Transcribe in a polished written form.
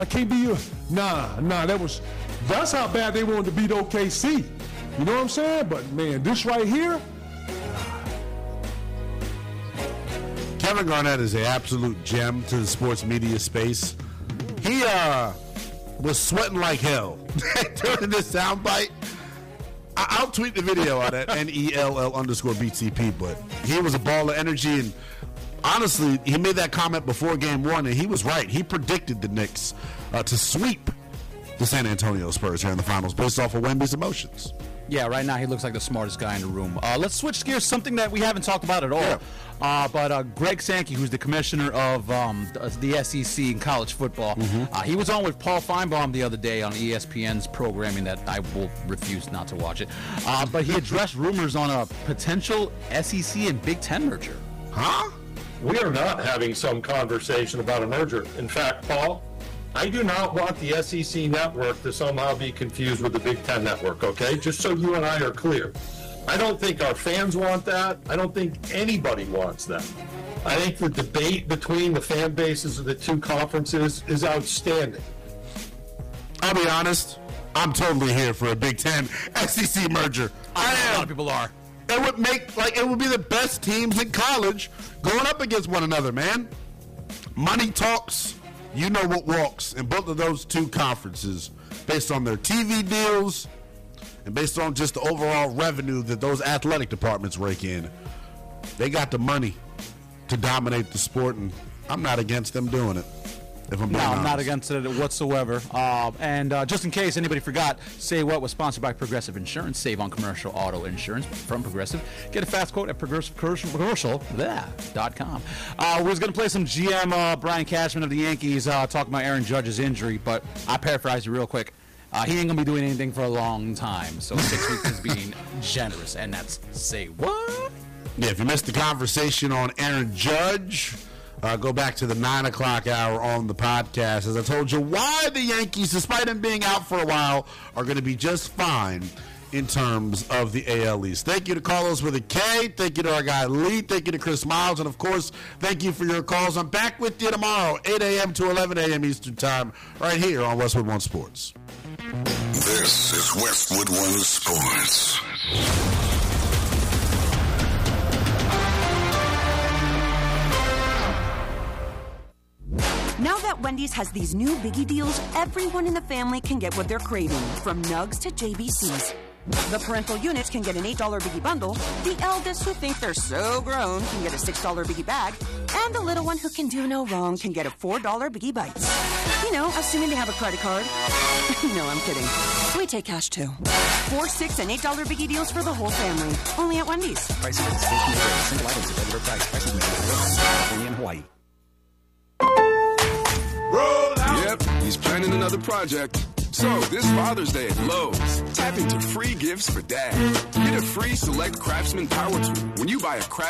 I can't be you. Nah, that's how bad they wanted to beat OKC. You know what I'm saying? But, man, this right here. Kevin Garnett is an absolute gem to the sports media space. He was sweating like hell during this soundbite. I'll tweet the video on it, NELL_BTP, but he was a ball of energy, and honestly, he made that comment before Game 1, and he was right. He predicted the Knicks to sweep the San Antonio Spurs here in the finals based off of Wemby's emotions. Yeah, right now he looks like the smartest guy in the room. Let's switch gears, something that we haven't talked about at all. Yeah. But Greg Sankey, who's the commissioner of the SEC in college football, he was on with Paul Feinbaum the other day on ESPN's programming that I will refuse not to watch it. But he addressed rumors on a potential SEC and Big Ten merger. Huh? We are not having some conversation about a merger. In fact, Paul, I do not want the SEC network to somehow be confused with the Big Ten network, okay? Just so you and I are clear. I don't think our fans want that. I don't think anybody wants that. I think the debate between the fan bases of the two conferences is outstanding. I'll be honest, I'm totally here for a Big Ten SEC merger. I know a lot of people are. It would be the best teams in college going up against one another, man. Money talks. You know what walks in both of those two conferences based on their TV deals and based on just the overall revenue that those athletic departments rake in. They got the money to dominate the sport, and I'm not against them doing it. If I'm being honest. I'm not against it whatsoever. And just in case anybody forgot, Say What was sponsored by Progressive Insurance. Save on commercial auto insurance from Progressive. Get a fast quote at progressivecommercial.com. We was going to play some GM Brian Cashman of the Yankees talking about Aaron Judge's injury, but I paraphrased it real quick. He ain't going to be doing anything for a long time, so 6 weeks is being generous, and that's Say What? Yeah, if you missed the conversation on Aaron Judge, go back to the 9 o'clock hour on the podcast. As I told you, why the Yankees, despite him being out for a while, are going to be just fine in terms of the AL East. Thank you to Carlos with a K. Thank you to our guy Lee. Thank you to Chris Miles. And, of course, thank you for your calls. I'm back with you tomorrow, 8 a.m. to 11 a.m. Eastern Time, right here on Westwood One Sports. This is Westwood One Sports. Now that Wendy's has these new biggie deals, everyone in the family can get what they're craving, from nugs to JBCs. The parental units can get an $8 biggie bundle, the eldest who think they're so grown can get a $6 biggie bag, and the little one who can do no wrong can get a $4 biggie bites. You know, assuming they have a credit card. No, I'm kidding. We take cash too. 4, 6, and $8 biggie deals for the whole family. Only at Wendy's. Prices at station today. Single items at regular price. Prices in California and Hawaii. Yep, he's planning another project. So, this Father's Day at Lowe's, tap into free gifts for Dad. Get a free Select Craftsman Power Tool when you buy a Craftsman